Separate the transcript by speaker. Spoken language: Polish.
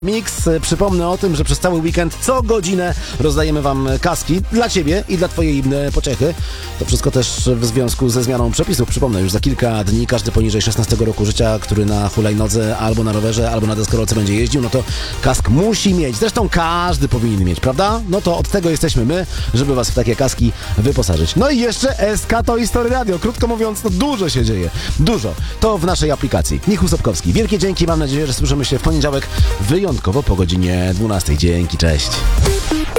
Speaker 1: Mix. Przypomnę o tym, że przez cały weekend co godzinę rozdajemy wam kaski dla ciebie i dla twojej pociechy. To wszystko też w związku ze zmianą przepisów. Przypomnę, już za kilka dni każdy poniżej 16 roku życia, który na hulajnodze albo na rowerze, albo na deskorolce będzie jeździł, no to kask musi mieć. Zresztą każdy powinien mieć, prawda? No to od tego jesteśmy my, żeby was w takie kaski wyposażyć. No i jeszcze SK to History Radio. Krótko mówiąc, no dużo się dzieje. Dużo. To w naszej aplikacji. Michał Sobkowski. Wielkie dzięki. Mam nadzieję, że słyszymy się w poniedziałek wyjątkowo po godzinie 12. Dzięki, cześć.